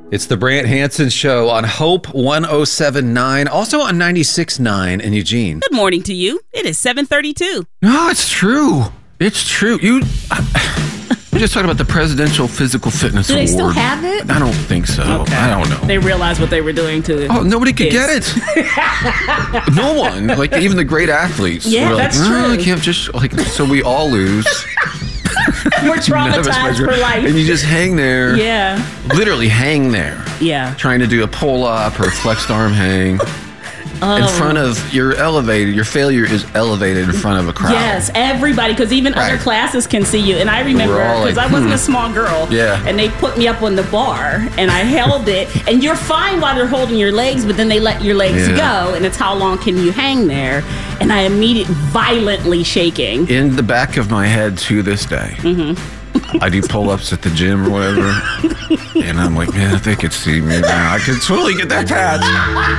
It's the Brant Hansen Show on Hope 107.9, also on 96.9 in Eugene. Good morning to you. It is 7:32. No, it's true. It's true. We just talked about the Presidential Physical Fitness Award. Do they still have it? I don't think so. Okay. I don't know. They realized what they were doing to nobody could kids. get it. No one. Like, even the great athletes. Yeah, were like, that's true. I can't just, so we all lose. We're traumatized for life. And you just hang there. Yeah. Literally hang there. Yeah. Trying to do a pull-up or a flexed arm hang. In front of, your failure is elevated in front of a crowd. Yes, everybody, because even other classes can see you. And I remember, because I wasn't a small girl, and they put me up on the bar, and I held it, and you're fine while they're holding your legs, but then they let your legs go, and it's how long can you hang there, and I immediately violently shaking. In the back of my head to this day, I do pull-ups at the gym or whatever, and I'm like, man, if they could see me now, I could totally get that patch.